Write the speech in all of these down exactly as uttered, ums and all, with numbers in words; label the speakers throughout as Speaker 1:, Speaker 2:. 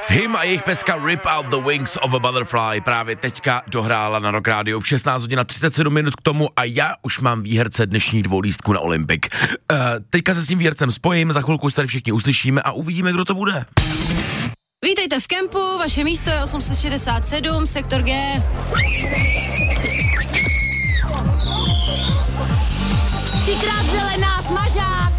Speaker 1: Him a jejich peska Rip Out the Wings of a Butterfly právě teďka dohrála na Rock Radio v šestnáct hodin a třicet sedm minut k tomu a já už mám výherce dnešních dvou lístků na Olympik. Uh, teďka se s tím výhercem spojím, za chvilku se tady všichni uslyšíme a uvidíme, kdo to bude.
Speaker 2: Vítejte v kempu, vaše místo je osm set šedesát sedm, sektor G. Třikrát zelená, smažák!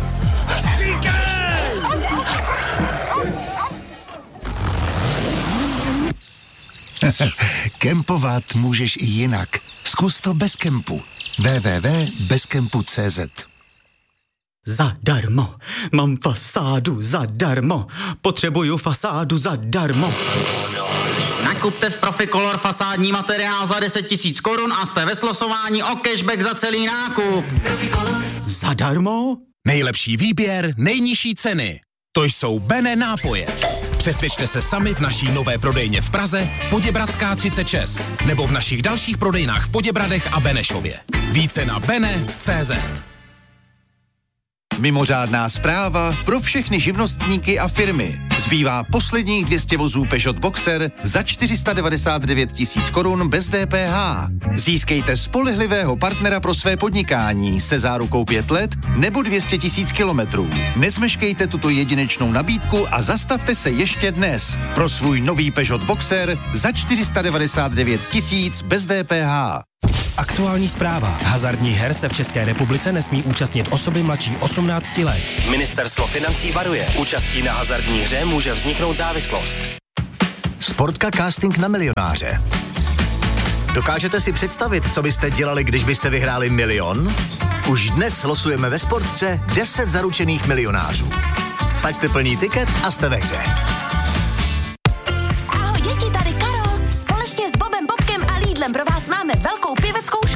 Speaker 3: Kempovat můžeš i jinak. Zkus to bez kempu. w w w tečka bezkempu tečka cé zet.
Speaker 4: Zadarmo. Mám fasádu zadarmo. Potřebuju fasádu zadarmo.
Speaker 5: Nakupte v Proficolor fasádní materiál za deset tisíc korun a jste ve slosování o cashback za celý nákup.
Speaker 4: Zadarmo?
Speaker 6: Nejlepší výběr, nejnižší ceny. To jsou Bene nápoje. Přesvědčte se sami v naší nové prodejně v Praze, Poděbradská třicet šest, nebo v našich dalších prodejnách v Poděbradech a Benešově. Více na bene tečka cé zet.
Speaker 7: Mimořádná zpráva pro všechny živnostníky a firmy. Zbývá posledních dvě stě vozů Peugeot Boxer za čtyři sta devadesát devět tisíc korun bez D P H. Získejte spolehlivého partnera pro své podnikání se zárukou pět let nebo dvě stě tisíc kilometrů. Nezmeškejte tuto jedinečnou nabídku a zastavte se ještě dnes pro svůj nový Peugeot Boxer za čtyři sta devadesát devět tisíc bez D P H.
Speaker 6: Aktuální zpráva. Hazardních her se v České republice nesmí účastnit osoby mladší osmnácti let. Ministerstvo financí varuje. Účastí na hazardní hře může vzniknout závislost.
Speaker 8: Sportka casting na milionáře. Dokážete si představit, co byste dělali, když byste vyhráli milion? Už dnes losujeme ve Sportce deset zaručených milionářů. Vsaďte plný tiket a jste ve hře.
Speaker 9: Ahoj děti, tady Karol. Společně s Bobem, Bobkem a Lidlem pro vás máme velkou pěveckou